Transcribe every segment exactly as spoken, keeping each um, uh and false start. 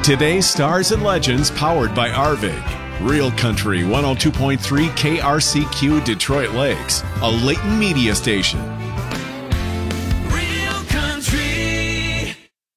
Today's Stars and Legends powered by Arvig. Real Country one oh two point three K R C Q Detroit Lakes, a Leighton media station. Real Country.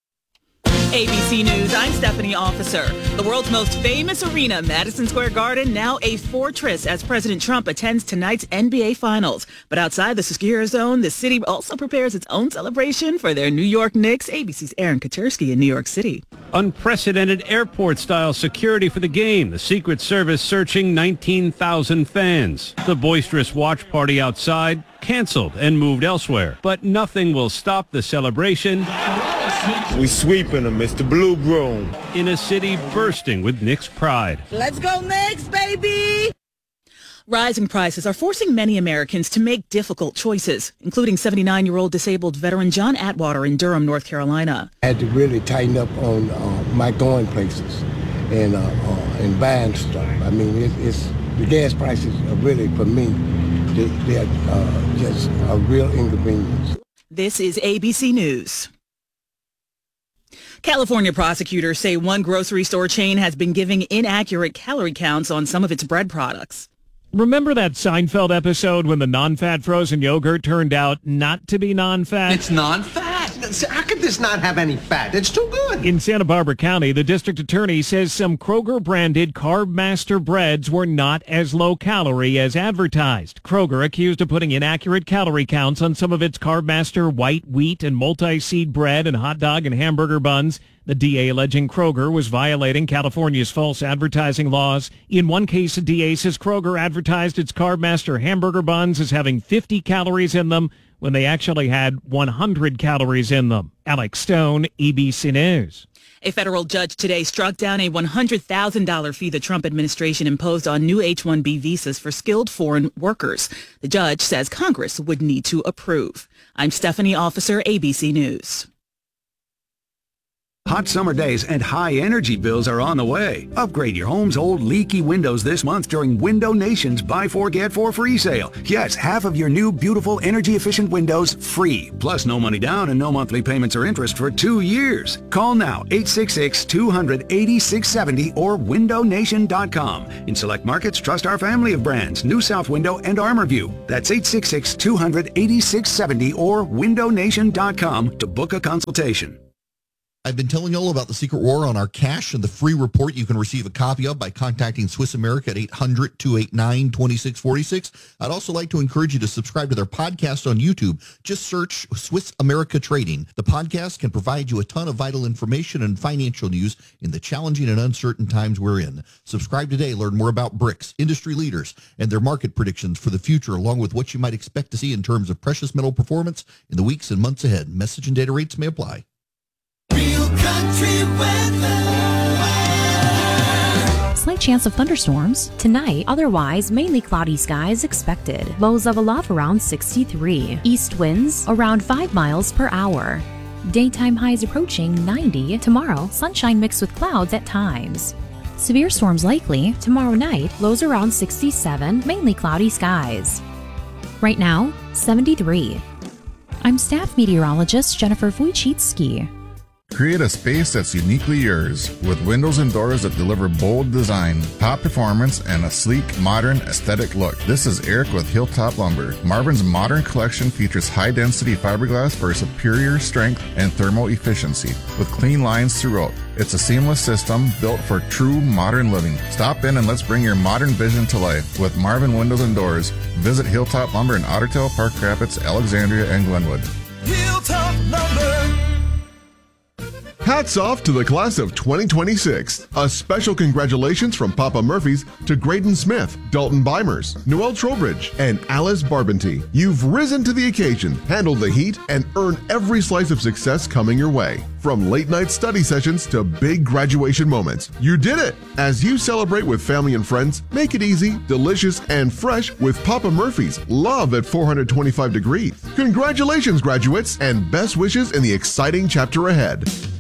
A B C News, I'm Stephanie Officer. The world's most famous arena, Madison Square Garden, now a fortress as President Trump attends tonight's N B A Finals. But outside the secure zone, the city also prepares its own celebration for their New York Knicks. A B C's Aaron Katersky in New York City. Unprecedented airport-style security for the game. The Secret Service searching nineteen thousand fans. The boisterous watch party outside canceled and moved elsewhere. But nothing will stop the celebration. We sweeping them. It's the Blue Broom. In a city bursting with Knicks pride. Let's go Knicks, baby! Rising prices are forcing many Americans to make difficult choices, including seventy-nine-year-old disabled veteran John Atwater in Durham, North Carolina. I had to really tighten up on uh, my going places and uh, uh, and buying stuff. I mean, it, it's the gas prices are really, for me, they, they're uh, just a real inconvenience. This is A B C News. California prosecutors say one grocery store chain has been giving inaccurate calorie counts on some of its bread products. Remember that Seinfeld episode when the non-fat frozen yogurt turned out not to be non-fat? It's non-fat. How could this not have any fat? It's too good. In Santa Barbara County, the district attorney says some Kroger-branded Carb Master breads were not as low-calorie as advertised. Kroger accused of putting inaccurate calorie counts on some of its Carb Master white wheat and multi-seed bread and hot dog and hamburger buns. The D A alleging Kroger was violating California's false advertising laws. In one case, the D A says Kroger advertised its Carb Master hamburger buns as having fifty calories in them when they actually had one hundred calories in them. Alex Stone, A B C News. A federal judge today struck down a one hundred thousand dollars fee the Trump administration imposed on new H one B visas for skilled foreign workers. The judge says Congress would need to approve. I'm Stephanie Officer, A B C News. Hot summer days and high energy bills are on the way. Upgrade your home's old leaky windows this month during Window Nation's Buy Four Get Four free sale. Yes, half of your new beautiful energy efficient windows free. Plus no money down and no monthly payments or interest for two years. Call now eight six six, two hundred, eighty-six seventy or window nation dot com. In select markets, trust our family of brands, New South Window and ArmorView. That's eight six six, two hundred, eighty-six seventy or window nation dot com to book a consultation. I've been telling you all about the Secret War on our cash and the free report you can receive a copy of by contacting Swiss America at eight hundred, two eight nine, two six four six. I'd also like to encourage you to subscribe to their podcast on YouTube. Just search Swiss America Trading. The podcast can provide you a ton of vital information and financial news in the challenging and uncertain times we're in. Subscribe today. Learn more about BRICS, industry leaders, and their market predictions for the future, along with what you might expect to see in terms of precious metal performance in the weeks and months ahead. Message and data rates may apply. Real Country weather. Slight chance of thunderstorms. Tonight, otherwise mainly cloudy skies expected. Lows level off around sixty-three. East winds around five miles per hour. Daytime highs approaching ninety. Tomorrow, sunshine mixed with clouds at times. Severe storms likely. Tomorrow night, lows around sixty-seven, mainly cloudy skies. Right now, seventy-three. I'm staff meteorologist Jennifer Wojcicki. Create a space that's uniquely yours with windows and doors that deliver bold design, top performance, and a sleek, modern, aesthetic look. This is Eric with Hilltop Lumber. Marvin's modern collection features high-density fiberglass for superior strength and thermal efficiency with clean lines throughout. It's a seamless system built for true modern living. Stop in and let's bring your modern vision to life with Marvin Windows and Doors. Visit Hilltop Lumber in Ottertail, Park Rapids, Alexandria, and Glenwood. Hilltop Lumber. Hats off to the class of twenty twenty-six. A special congratulations from Papa Murphy's to Graydon Smith, Dalton Bimers, Noel Trowbridge, and Alice Barbanty. You've risen to the occasion, handled the heat, and earned every slice of success coming your way. From late night study sessions to big graduation moments, you did it! As you celebrate with family and friends, make it easy, delicious, and fresh with Papa Murphy's. Love at four hundred twenty-five degrees. Congratulations, graduates, and best wishes in the exciting chapter ahead.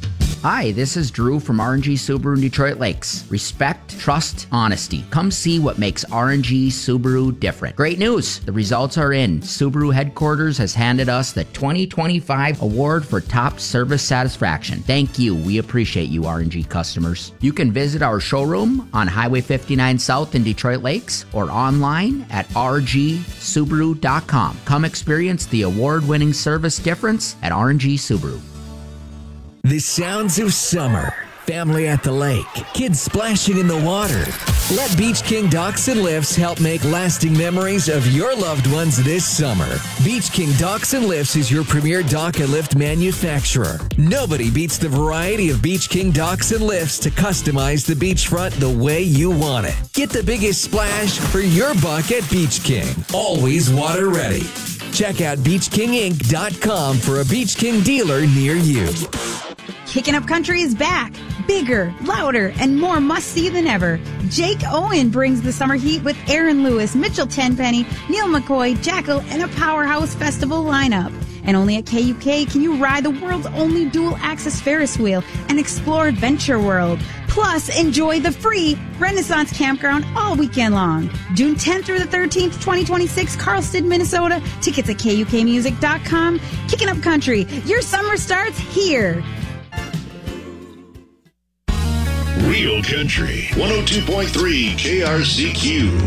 Hi, this is Drew from R and G Subaru in Detroit Lakes. Respect, trust, honesty. Come see what makes R and G Subaru different. Great news! The results are in. Subaru headquarters has handed us the twenty twenty-five award for top service satisfaction. Thank you. We appreciate you, R and G customers. You can visit our showroom on Highway fifty-nine South in Detroit Lakes or online at r g subaru dot com. Come experience the award-winning service difference at R and G Subaru. The sounds of summer. Family at the lake. Kids splashing in the water. Let Beach King Docks and Lifts help make lasting memories of your loved ones this summer. Beach King Docks and Lifts is your premier dock and lift manufacturer. Nobody beats the variety of Beach King Docks and Lifts to customize the beachfront the way you want it. Get the biggest splash for your buck at Beach King. Always water ready. Check out beach king inc dot com for a Beach King dealer near you. Kicking Up Country is back. Bigger, louder, and more must-see than ever. Jake Owen brings the summer heat with Aaron Lewis, Mitchell Tenpenny, Neil McCoy, Jackal, and a powerhouse festival lineup. And only at K U K can you ride the world's only dual-axis Ferris wheel and explore Adventure World. Plus, enjoy the free Renaissance Campground all weekend long. June tenth through the thirteenth, twenty twenty-six, Carlston, Minnesota. Tickets at K U K music dot com. Kicking Up Country, your summer starts here. Real Country, one oh two point three K R C Q.